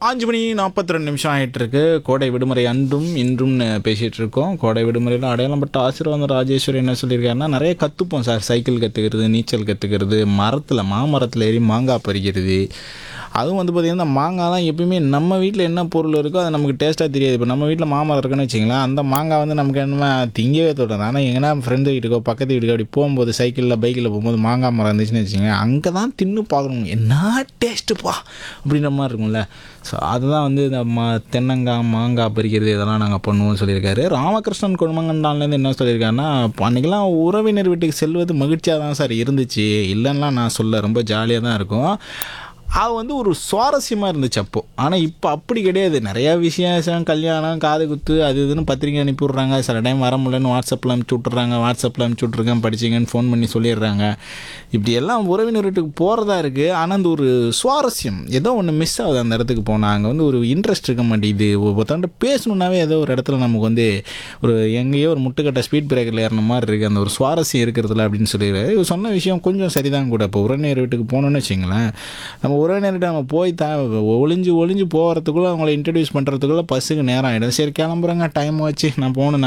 5:42 ஆகிட்டுருக்கு. கோடை விடுமுறை அன்றும் இன்றும்னு பேசிகிட்டு இருக்கோம். கோடை விடுமுறையில் அடையாளம் பட்ட ஆசீர்வாதம் ராஜேஸ்வரி என்ன சொல்லியிருக்காருன்னா, நிறைய கற்றுப்போம் சார். சைக்கிள் கற்றுக்கிறது, நீச்சல் கற்றுக்கிறது, மாமரத்தில் ஏறி மாங்காய் பறிக்கிறது. அதுவும் வந்து பார்த்திங்கன்னா, இந்த மாங்காய்லாம் எப்பயுமே நம்ம வீட்டில் என்ன பொருள் இருக்கோ அது நமக்கு டேஸ்ட்டாக தெரியாது. இப்போ நம்ம வீட்டில் மாமரம் இருக்குன்னு வச்சிங்களேன், அந்த மாங்காய் வந்து நமக்கு என்னமோ திங்கவே தோணும். ஆனால் எங்கன்னா ஃப்ரெண்டு வீட்டுக்கோ பக்கத்து வீட்டுக்கோ அப்படி போகும்போது சைக்கிளில் பைக்கில் போகும்போது மாங்காய் மரம் இருந்துச்சுன்னு வச்சிங்க, அங்கே தான் தின்னு பார்க்கணும், என்ன டேஸ்ட்டுப்பா அப்படின்ற மாதிரி இருக்கும்ல. ஸோ அதுதான் வந்து இந்த தென்னங்காய் மாங்காய் பறிக்கிறது இதெல்லாம் நாங்கள் பண்ணுவோம்னு சொல்லியிருக்காரு. ராமகிருஷ்ணன் குடும்பங்கண்டான்லேருந்து என்ன சொல்லியிருக்காருன்னா, அன்றைக்கெல்லாம் உறவினர் வீட்டுக்கு செல்வது மகிழ்ச்சியாக தான் சார் இருந்துச்சு, இல்லைன்னா நான் சொல்ல ரொம்ப ஜாலியாக தான் இருக்கும். அது வந்து ஒரு சுவாரஸ்யமாக இருந்துச்சு அப்போது. ஆனால் இப்போ அப்படி கிடையாது. நிறையா விசேஷம், கல்யாணம், காது குத்து, அது இதுன்னு பத்திரிக்கை அனுப்பி விட்றாங்க. சில டைம் வர முடியலன்னு வாட்ஸ்அப்பில் அனுப்பிச்சி விட்றாங்க. வாட்ஸ்அப்பில் அனுப்பிச்சி விட்ருக்கேன் படிச்சிங்கன்னு ஃபோன் பண்ணி சொல்லிடுறாங்க. இப்படி எல்லாம் உறவினர் வீட்டுக்கு போகிறதா இருக்குது. ஆனால் அந்த ஒரு சுவாரஸ்யம் ஏதோ ஒன்று மிஸ் ஆகுது. அந்த இடத்துக்கு போனால் அங்கே வந்து ஒரு இன்ட்ரெஸ்ட் இருக்க மாட்டேங்குது. ஒருத்தவன்ட்ட பேசணுன்னாவே ஏதோ ஒரு இடத்துல நமக்கு வந்து ஒரு எங்கேயோ ஒரு முட்டுக்கட்டை ஸ்பீட் பிரேக்கரில் ஏறின மாதிரி இருக்குது. அந்த ஒரு சுவாரஸ்யம் இருக்கிறதுல அப்படின்னு சொல்லிடுறாரு. இவர் சொன்ன விஷயம் கொஞ்சம் சரிதான் கூட. இப்போ உறவினர் வீட்டுக்கு போகணுன்னு வச்சிங்களேன், நம்ம உறவினர்கிட்ட நம்ம போய் ஒளிஞ்சு போகிறதுக்குள்ளே அவங்கள இன்ட்ரடியூஸ் பண்ணுறதுக்குள்ளே பஸ்ஸுக்கு நேரம் ஆகிடும். சரி கிளம்புறேங்க, டைம் வச்சு நான் போகணும்